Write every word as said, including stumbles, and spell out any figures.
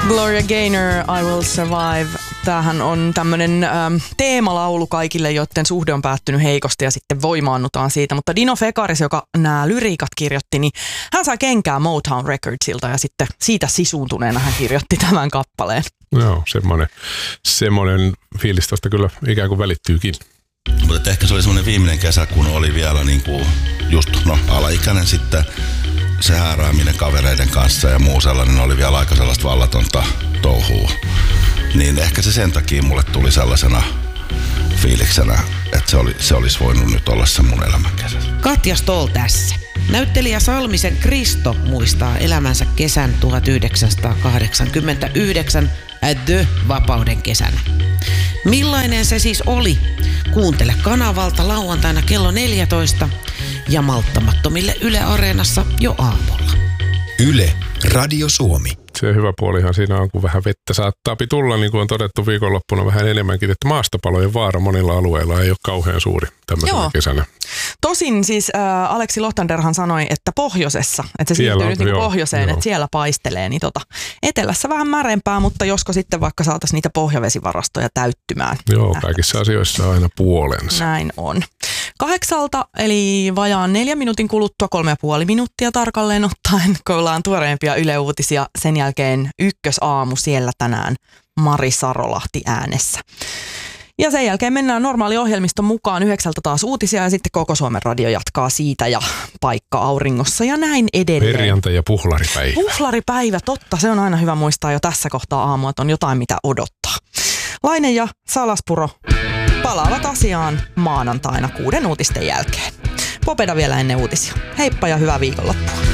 Gloria Gaynor, I Will Survive. Tämähän on tämmöinen ähm, teemalaulu kaikille, joiden suhde on päättynyt heikosti ja sitten voimaannutaan siitä. Mutta Dino Fekaris, joka nämä lyriikat kirjoitti, niin hän sai kenkää Motown Recordsilta ja sitten siitä sisuuntuneena hän kirjoitti tämän kappaleen. Joo, semmoinen, semmoinen fiilis tosta kyllä ikään kuin välittyykin. Mutta ehkä se oli semmoinen viimeinen kesä, kun oli vielä niin kuin just no, alaikäinen sitten. Se häärääminen kavereiden kanssa ja muu sellainen oli vielä aika sellaista vallatonta touhua. Niin ehkä se sen takia mulle tuli sellaisena fiiliksenä, että se, oli, se olisi voinut nyt olla se mun elämän kesä. Katja Stoll tässä. Näyttelijä Salmisen Kristo muistaa elämänsä kesän tuhatyhdeksänsataakahdeksankymmentäyhdeksän The Vapauden kesänä. Millainen se siis oli? Kuuntele kanavalta lauantaina kello neljätoista ja malttamattomille Yle Areenassa jo aamulla. Yle, Radio Suomi. Se hyvä puolihan siinä on, kun vähän vettä saattaa tulla, niin kuin on todettu viikonloppuna vähän enemmänkin, että maastopalojen vaara monilla alueilla ei ole kauhean suuri tämmöisenä Joo. kesänä. Tosin siis äh, Aleksi Lohtanderhan sanoi, että pohjoisessa, että se Siellä siirtyy on, nyt niin joo, pohjoiseen, joo. että siellä paistelee, niin tota, etelässä vähän märempää, mutta josko sitten vaikka saataisiin niitä pohjavesivarastoja täyttymään. Joo, kaikissa asioissa on aina puolensa. Näin on. Kahdeksalta, eli vajaan neljän minuutin kuluttua, kolme ja puoli minuuttia tarkalleen ottaen, kun ollaan tuoreempia Yle Uutisia. Sen jälkeen ykkösaamu siellä tänään Mari Sarolahti äänessä. Ja sen jälkeen mennään normaali ohjelmiston mukaan yhdeksältä taas uutisia ja sitten koko Suomen radio jatkaa siitä ja paikka auringossa ja näin edelleen. Perjantai ja puhlaripäivä. Puhlaripäivä, totta. Se on aina hyvä muistaa jo tässä kohtaa aamua, että on jotain mitä odottaa. Laine ja Salaspuro palaavat asiaan maanantaina kuuden uutisten jälkeen. Popeda vielä ennen uutisia. Heippa ja hyvää viikonloppua.